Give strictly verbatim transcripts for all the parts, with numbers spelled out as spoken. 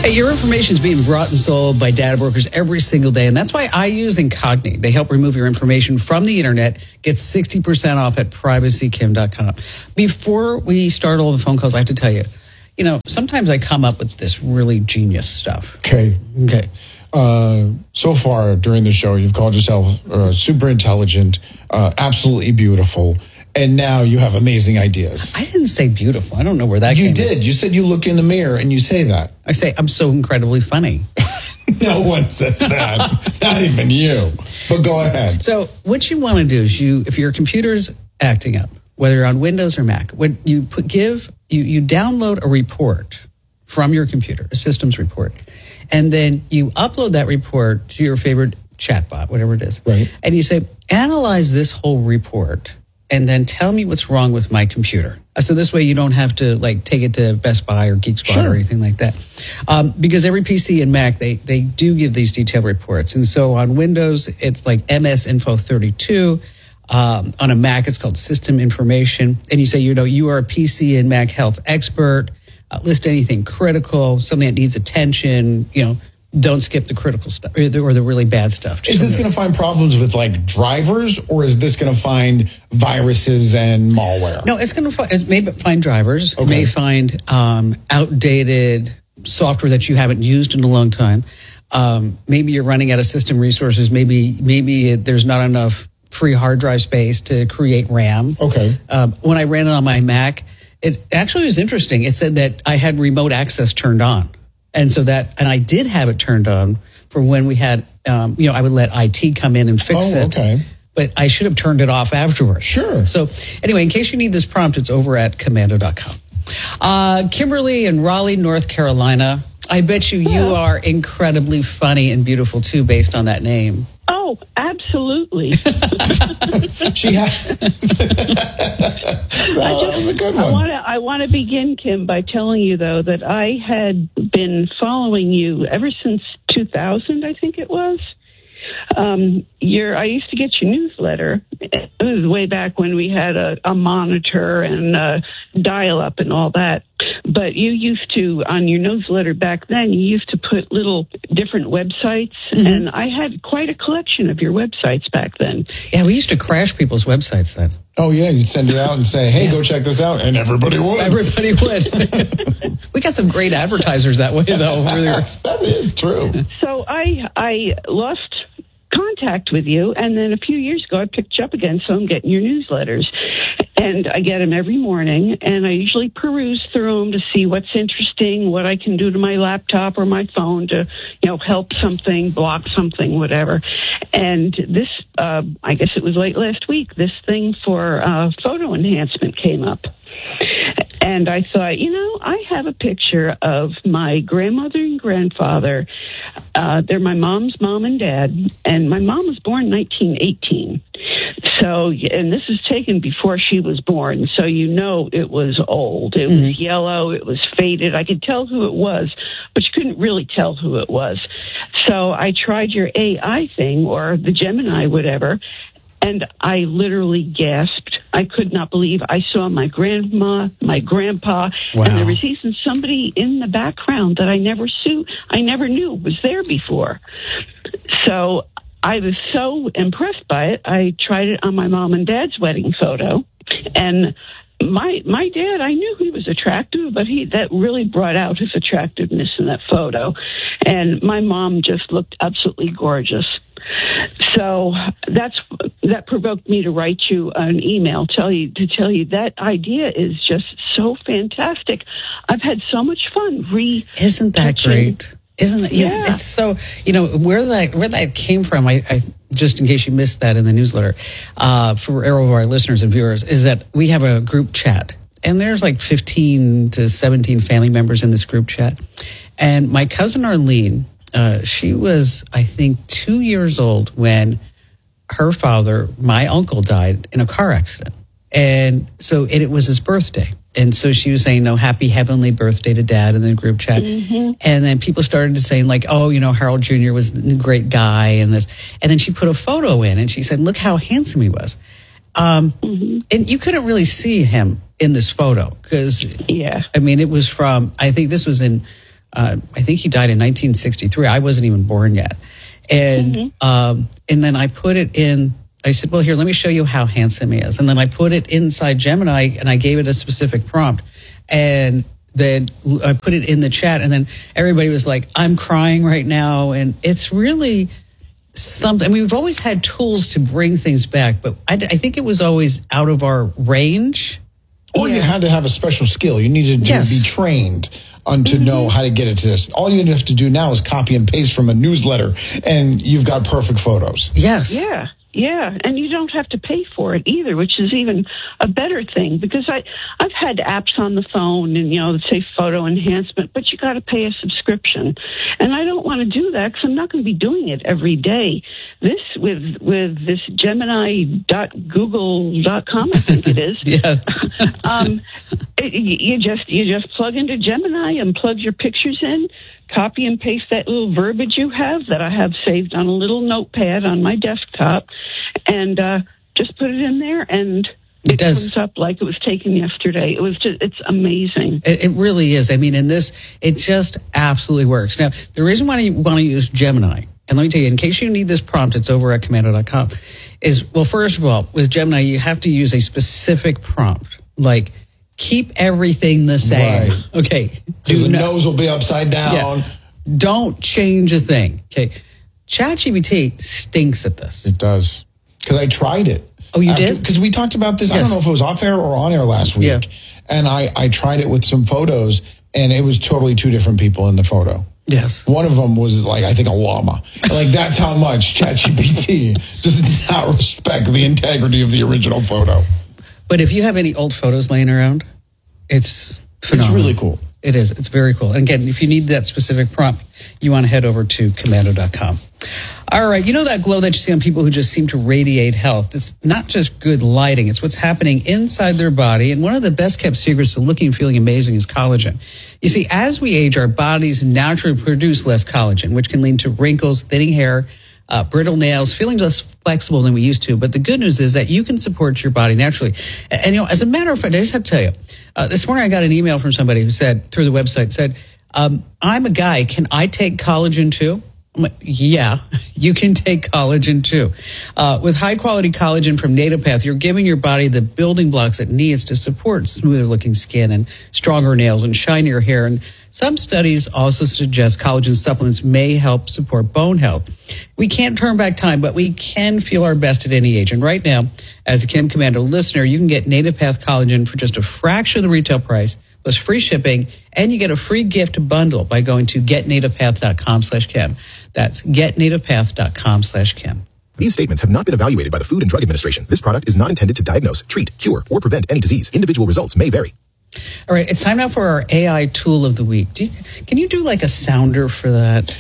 Hey, your information is being brought and sold by data brokers every single day, and that's why I use Incogni. They help remove your information from the internet. Get sixty percent off at privacy kim dot com. Before we start all the phone calls, I have to tell you, you know, sometimes I come up with this really genius stuff. Okay. Okay. Uh, so far during the show, you've called yourself uh, super intelligent, uh, absolutely beautiful, and now you have amazing ideas. I didn't say beautiful. I don't know where that You came did. in. You said you look in the mirror and you say that. I say I'm so incredibly funny. No one says that. Not even you. But go ahead. So what you want to do is you, if your computer's acting up, whether you're on Windows or Mac, when you put, give, you, you download a report from your computer, a systems report, and then you upload that report to your favorite chatbot, whatever it is. Right. And you say, analyze this whole report and then tell me what's wrong with my computer. So this way you don't have to like take it to Best Buy or GeekSpot Sure. or anything like that. Um, because every P C and Mac, they, they do give these detailed reports. And so on Windows, it's like M S Info thirty-two. Um, on a Mac, it's called System Information. And you say, you know, you are a P C and Mac health expert. Uh, list anything critical, something that needs attention, you know, don't skip the critical stuff or the, or the really bad stuff. Is this going to find problems with like drivers, or is this going to find viruses and malware? No, it's going to find, it may find drivers, Okay. it may find um, outdated software that you haven't used in a long time. Um, maybe you're running out of system resources. Maybe maybe it, there's not enough free hard drive space to create RAM. Okay. Um, when I ran it on my Mac, it actually was interesting. It said that I had remote access turned on. And so that, and I did have it turned on for when we had, um, you know, I would let I T come in and fix Oh, it. okay. But I should have turned it off afterwards. Sure. So anyway, in case you need this prompt, it's over at commando dot com. Uh, Kimberly in Raleigh, North Carolina. I bet you you are incredibly funny and beautiful too, based on that name. Oh, absolutely. She has. Well, that was a good I one. want to I want to begin, Kim, by telling you though that I had been following you ever since two thousand, I think it was. Um, your I used to get your newsletter. It was way back when we had a, a monitor and a dial-up and all that. But you used to, on your newsletter back then, you used to put little different websites, Mm-hmm. and I had quite a collection of your websites back then. Yeah, we used to crash people's websites then. Oh, yeah. You'd send it out and say, hey, go check this out. And everybody would. Everybody would. We got some great advertisers that way, though. Over the years. That is true. So I I lost contact with you, and then a few years ago I picked you up again, so I'm getting your newsletters. And I get them every morning, and I usually peruse through them to see what's interesting, what I can do to my laptop or my phone to, you know, help something, block something, whatever. And this, uh, I guess it was late last week, this thing for uh, photo enhancement came up. And I thought, you know, I have a picture of my grandmother and grandfather. Uh, they're my mom's mom and dad. And my mom was born in nineteen eighteen. So, and this is taken before she was born. So, you know, it was old. It Mm-hmm. was yellow. It was faded. I could tell who it was, but you couldn't really tell who it was. So I tried your A I thing or the Gemini, whatever. And I literally gasped. I could not believe I saw my grandma, my grandpa, Wow. and there was even somebody in the background that I never saw, I never knew was there before. So I was so impressed by it. I tried it on my mom and dad's wedding photo, and my my dad, I knew he was attractive, but he that really brought out his attractiveness in that photo. And my mom just looked absolutely gorgeous. So that's that provoked me to write you an email, tell you to tell you that idea is just so fantastic. I've had so much fun. Re Isn't that great? Isn't it? Yes, Yeah. it's so, you know, where that where that came from, I, I just in case you missed that in the newsletter, uh, for all of our listeners and viewers, is that we have a group chat. And there's like fifteen to seventeen family members in this group chat. And my cousin Arlene, uh, she was, I think, two years old when her father, my uncle, died in a car accident. And so and it was his birthday. And so she was saying, no, happy heavenly birthday to dad in the group chat. Mm-hmm. And then people started to say like, oh, you know, Harold Junior was a great guy and this. And then she put a photo in and she said, look how handsome he was. Um, mm-hmm. And you couldn't really see him in this photo because, yeah. I mean, it was from, I think this was in Uh, I think he died in nineteen sixty-three. I wasn't even born yet. And mm-hmm. um, and then I put it in, I said, well, here, let me show you how handsome he is. And then I put it inside Gemini and I gave it a specific prompt. And then I put it in the chat, and then everybody was like, I'm crying right now. And it's really something. I mean, we've always had tools to bring things back, but I, I think it was always out of our range. Or yeah. you had to have a special skill. You needed to yes. be trained on to mm-hmm. know how to get it to this. All you have to do now is copy and paste from a newsletter, and you've got perfect photos. Yes. Yeah. Yeah, and you don't have to pay for it either, which is even a better thing, because I, I've had apps on the phone and, you know, that say photo enhancement, but you got to pay a subscription. And I don't want to do that because I'm not going to be doing it every day. This, with with this Gemini dot google dot com, I think it is, yeah. um, it, you just you just plug into Gemini and plug your pictures in, copy and paste that little verbiage you have that I have saved on a little notepad on my desktop, and uh, just put it in there, and it, it comes up like it was taken yesterday. It was just, it's amazing. It, it really is. I mean, in this, it just absolutely works. Now, the reason why you want to use Gemini, and let me tell you, in case you need this prompt, it's over at commando dot com, is, well, first of all, with Gemini, you have to use a specific prompt, like, keep everything the same. Right. Okay. Because the nose will be upside down. Yeah. Don't change a thing. Okay. ChatGPT stinks at this. It does. Because I tried it. Oh, you After, did? Because we talked about this. Yes. I don't know if it was off air or on air last week. Yeah. And I, I tried it with some photos, and it was totally two different people in the photo. Yes. One of them was like, I think, a llama. Like, that's how much ChatGPT does not respect the integrity of the original photo. But if you have any old photos laying around, it's phenomenal. It's really cool. It is. It's very cool. And again, if you need that specific prompt, you want to head over to commando dot com. All right. You know that glow that you see on people who just seem to radiate health? It's not just good lighting. It's what's happening inside their body. And one of the best kept secrets to looking and feeling amazing is collagen. You see, as we age, our bodies naturally produce less collagen, which can lead to wrinkles, thinning hair, Uh, brittle nails, feeling less flexible than we used to. But the good news is that you can support your body naturally. And, and you know, as a matter of fact, I just have to tell you, uh, this morning I got an email from somebody who said, through the website, said, um, I'm a guy, can I take collagen too? I'm like, yeah, you can take collagen too. Uh, with high quality collagen from NativePath, you're giving your body the building blocks it needs to support smoother looking skin and stronger nails and shinier hair. And some studies also suggest collagen supplements may help support bone health. We can't turn back time, but we can feel our best at any age. And right now, as a Kim Commando listener, you can get NativePath collagen for just a fraction of the retail price, plus free shipping, and you get a free gift bundle by going to get native path dot com slash Kim. That's get native path dot com slash Kim. These statements have not been evaluated by the Food and Drug Administration. This product is not intended to diagnose, treat, cure, or prevent any disease. Individual results may vary. All right, it's time now for our A I tool of the week. Do you, can you do like a sounder for that?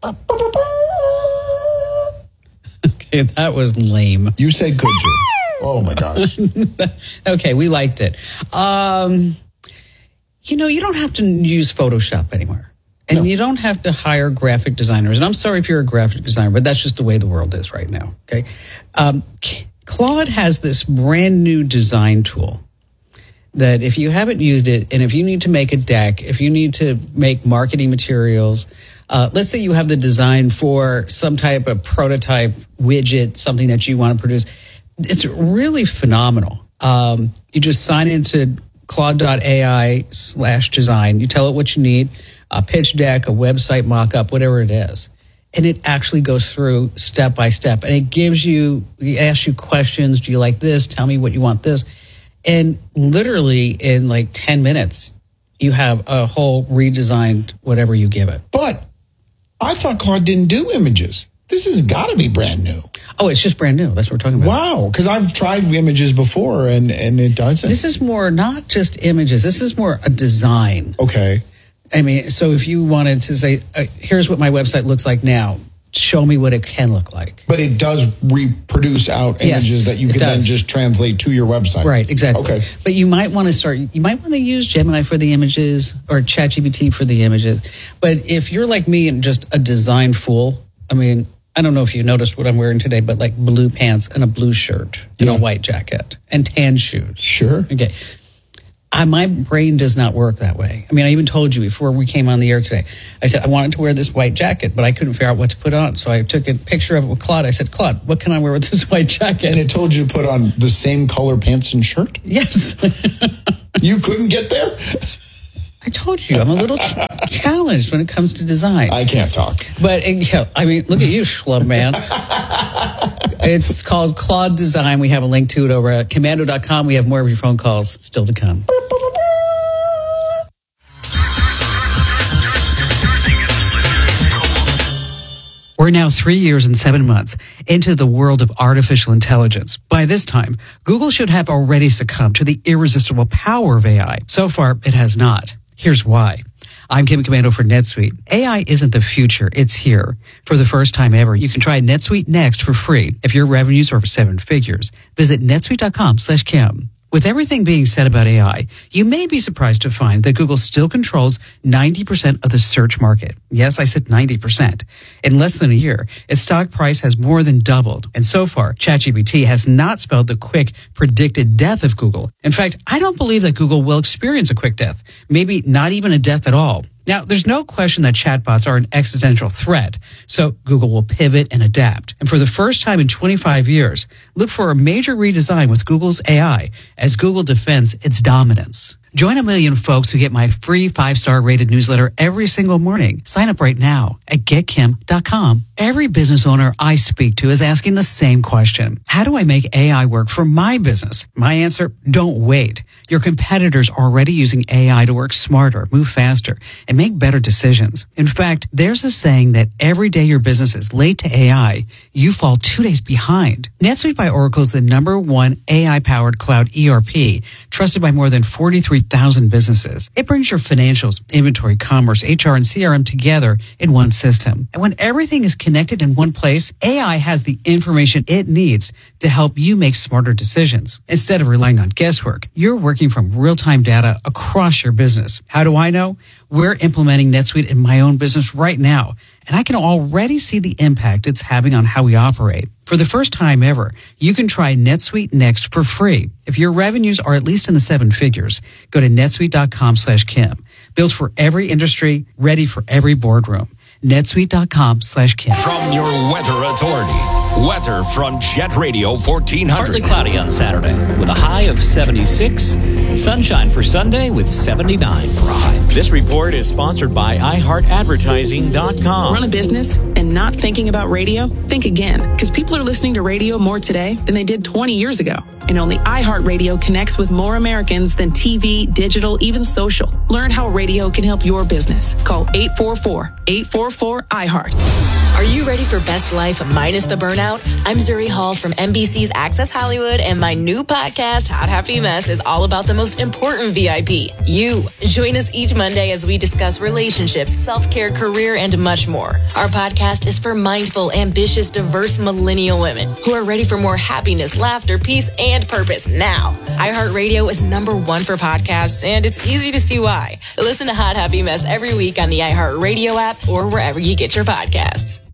Okay, that was lame. You said could you? Oh my gosh. Okay, we liked it. Um, you know, you don't have to use Photoshop anymore. And no. You don't have to hire graphic designers. And I'm sorry if you're a graphic designer, but that's just the way the world is right now. Okay. Um, Claude has this brand new design tool that if you haven't used it, and if you need to make a deck, if you need to make marketing materials, uh, let's say you have the design for some type of prototype widget, something that you want to produce, it's really phenomenal. Um, you just sign into claude dot A I slash design. You tell it what you need, a pitch deck, a website mock-up, whatever it is. And it actually goes through step by step. And it gives you, it asks you questions. Do you like this? Tell me what you want this. And literally in like ten minutes, you have a whole redesigned whatever you give it. But I thought Claude didn't do images. This has got to be brand new. Oh, it's just brand new. That's what we're talking about. Wow, because I've tried images before and, and it doesn't. This is more not just images. This is more a design. Okay. I mean, so if you wanted to say, uh, here's what my website looks like now, show me what it can look like. But it does reproduce out images yes, that you can then just translate to your website. Right, exactly. Okay. But you might want to start, you might want to use Gemini for the images or ChatGPT for the images. But if you're like me and just a design fool, I mean, I don't know if you noticed what I'm wearing today, but like blue pants and a blue shirt and yeah. a white jacket and tan shoes. Sure. Okay. I, my brain does not work that way. I mean, I even told you before we came on the air today, I said I wanted to wear this white jacket, but I couldn't figure out what to put on. So I took a picture of it with Claude. I said, Claude, what can I wear with this white jacket? And it told you to put on the same color pants and shirt? Yes. You couldn't get there? I told you, I'm a little ch- challenged when it comes to design. I can't talk. But, you know, I mean, look at you, schlub man. It's called Claude Design. We have a link to it over at Komando dot com. We have more of your phone calls still to come. We're now three years and seven months into the world of artificial intelligence. By this time, Google should have already succumbed to the irresistible power of A I. So far, it has not. Here's why. I'm Kim Komando for NetSuite. A I isn't the future, it's here. For the first time ever, you can try NetSuite Next for free. If your revenues are over seven figures, visit netsuite dot com slash Kim. With everything being said about A I, you may be surprised to find that Google still controls ninety percent of the search market. Yes, I said ninety percent. In less than a year, its stock price has more than doubled. And so far, ChatGPT has not spelled the quick, predicted death of Google. In fact, I don't believe that Google will experience a quick death. Maybe not even a death at all. Now, there's no question that chatbots are an existential threat, so Google will pivot and adapt. And for the first time in twenty-five years, look for a major redesign with Google's A I as Google defends its dominance. Join a million folks who get my free five-star rated newsletter every single morning. Sign up right now at get kim dot com. Every business owner I speak to is asking the same question. How do I make A I work for my business? My answer, don't wait. Your competitors are already using A I to work smarter, move faster, and make better decisions. In fact, there's a saying that every day your business is late to A I, you fall two days behind. NetSuite by Oracle is the number one A I-powered cloud E R P, trusted by more than forty-three thousand businesses. It brings your financials, inventory, commerce, H R, and C R M together in one system. And when everything is connected in one place, A I has the information it needs to help you make smarter decisions. Instead of relying on guesswork, you're working from real-time data across your business. How do I know? We're implementing NetSuite in my own business right now, and I can already see the impact it's having on how we operate. For the first time ever, you can try NetSuite Next for free. If your revenues are at least in the seven figures, go to netsuite dot com slash Kim. Built for every industry, ready for every boardroom. netsuite dot com slash Kim. From your weather authority. Weather from Jet Radio fourteen hundred. Partly cloudy on Saturday with a high of seventy-six. Sunshine for Sunday with seventy-nine for a high. This report is sponsored by i heart advertising dot com. Run a business and not thinking about radio? Think again, because people are listening to radio more today than they did twenty years ago. And only iHeartRadio connects with more Americans than T V, digital, even social. Learn how radio can help your business. Call eight four four, eight four four, I heart. Are you ready for best life minus the burnout? I'm Zuri Hall from N B C's Access Hollywood, and my new podcast, Hot Happy Mess, is all about the most important V I P, you. Join us each Monday as we discuss relationships, self-care, career, and much more. Our podcast is for mindful, ambitious, diverse millennial women who are ready for more happiness, laughter, peace, and purpose now. iHeartRadio is number one for podcasts, and it's easy to see why. Listen to Hot Happy Mess every week on the iHeartRadio app or wherever you get your podcasts.